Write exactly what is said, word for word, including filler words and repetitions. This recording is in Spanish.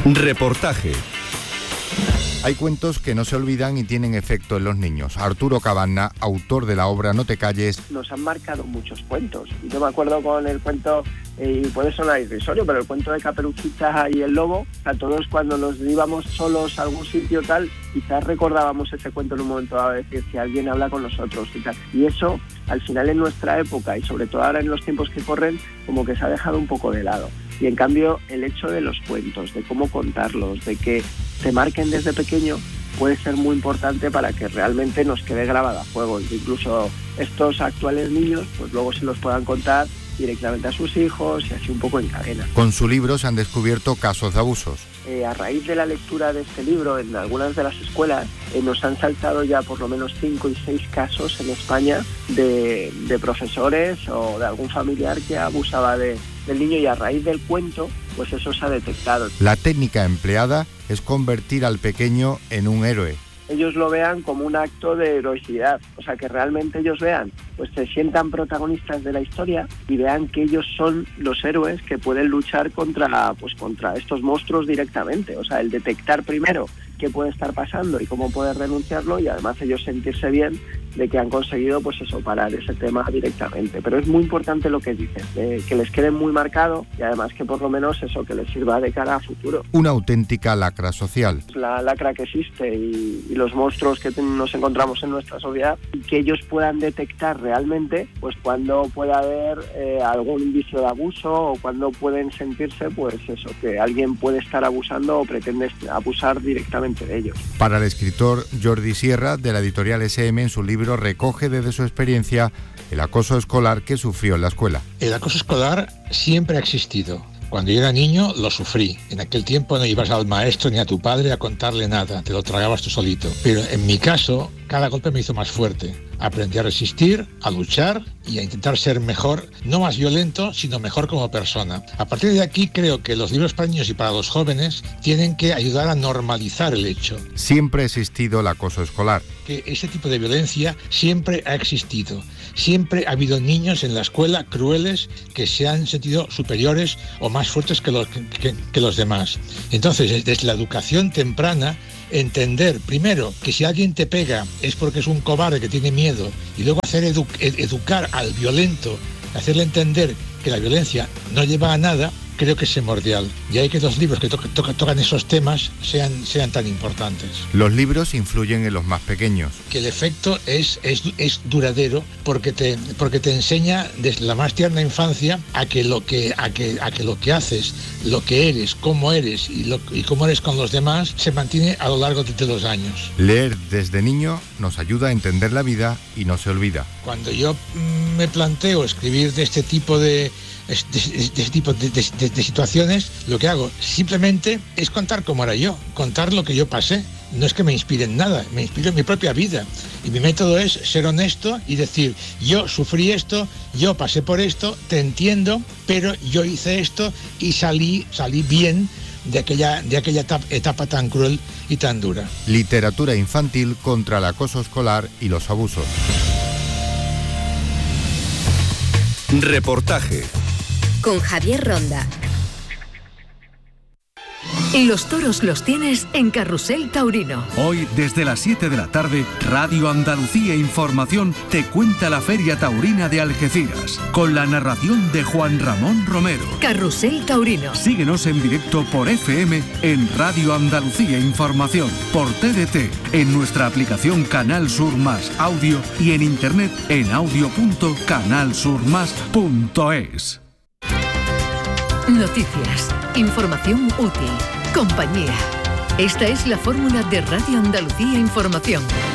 Reportaje. Hay cuentos que no se olvidan y tienen efecto en los niños. Arturo Cabanna, autor de la obra No te calles. Nos han marcado muchos cuentos. Yo me acuerdo con el cuento, y puede sonar irrisorio, pero el cuento de Caperucita y el lobo, a todos cuando nos íbamos solos a algún sitio tal, quizás recordábamos ese cuento en un momento dado, decir que alguien habla con nosotros y tal. Y eso, al final en nuestra época, y sobre todo ahora en los tiempos que corren, como que se ha dejado un poco de lado. Y en cambio, el hecho de los cuentos, de cómo contarlos, de que te marquen desde pequeño, puede ser muy importante para que realmente nos quede grabada a fuego. Incluso estos actuales niños, pues luego se los puedan contar directamente a sus hijos y así un poco en cadena. Con su libro se han descubierto casos de abusos. Eh, a raíz de la lectura de este libro, en algunas de las escuelas, eh, nos han saltado ya por lo menos cinco y seis casos en España de, de profesores o de algún familiar que abusaba de, del niño, y a raíz del cuento, pues eso se ha detectado. La técnica empleada es convertir al pequeño en un héroe. Ellos lo vean como un acto de heroicidad, o sea, que realmente ellos vean, pues se sientan protagonistas de la historia y vean que ellos son los héroes que pueden luchar contra, pues contra estos monstruos directamente. O sea, el detectar primero qué puede estar pasando y cómo poder denunciarlo, y además ellos sentirse bien de que han conseguido, pues eso, parar ese tema directamente. Pero es muy importante lo que dices, de que les quede muy marcado, y además que por lo menos eso, que les sirva de cara a futuro. Una auténtica lacra social. La lacra que existe y, y los monstruos que nos encontramos en nuestra sociedad, y que ellos puedan detectar realmente pues cuando puede haber eh, algún indicio de abuso, o cuando pueden sentirse, pues eso, que alguien puede estar abusando o pretende abusar directamente de ellos. Para el escritor Jordi Sierra, de la editorial ese eme, en su libro recoge desde su experiencia el acoso escolar que sufrió en la escuela. El acoso escolar siempre ha existido. Cuando yo era niño lo sufrí. En aquel tiempo no ibas al maestro ni a tu padre a contarle nada, te lo tragabas tú solito. Pero en mi caso, cada golpe me hizo más fuerte. Aprendí a resistir, a luchar y a intentar ser mejor, no más violento, sino mejor como persona. A partir de aquí creo que los libros para niños y para los jóvenes tienen que ayudar a normalizar el hecho. Siempre ha existido el acoso escolar. Que ese tipo de violencia siempre ha existido. Siempre ha habido niños en la escuela crueles que se han sentido superiores o más fuertes que los, que, que los demás. Entonces, desde la educación temprana, entender primero que si alguien te pega es porque es un cobarde que tiene miedo, y luego hacer edu- ed- educar al violento, hacerle entender que la violencia no lleva a nada, creo que es primordial. Y hay que los libros que to- to- tocan esos temas sean, sean tan importantes. Los libros influyen en los más pequeños. Que el efecto es, es, es duradero porque te, porque te enseña desde la más tierna infancia a que lo que, a que, a que, lo que haces, lo que eres, cómo eres y, lo, y cómo eres con los demás se mantiene a lo largo de, de los años. Leer desde niño nos ayuda a entender la vida y no se olvida. Cuando yo mm, me planteo escribir de este tipo de de, de, de, tipo de, de, de, de situaciones, lo que hago simplemente es contar cómo era yo, contar lo que yo pasé. No es que me inspire en nada, me inspiro en mi propia vida. Y mi método es ser honesto y decir, yo sufrí esto, yo pasé por esto, te entiendo, pero yo hice esto y salí, salí bien de aquella, de aquella etapa, etapa tan cruel y tan dura. Literatura infantil contra el acoso escolar y los abusos. Reportaje. Con Javier Ronda. Los toros los tienes en Carrusel Taurino. Hoy, desde las siete de la tarde, Radio Andalucía Información te cuenta la Feria Taurina de Algeciras, con la narración de Juan Ramón Romero. Carrusel Taurino. Síguenos en directo por F M en Radio Andalucía Información, por T D T, en nuestra aplicación Canal Sur Más Audio y en internet en audio punto canal sur más punto es. Noticias, información útil, compañía. Esta es la fórmula de Radio Andalucía Información.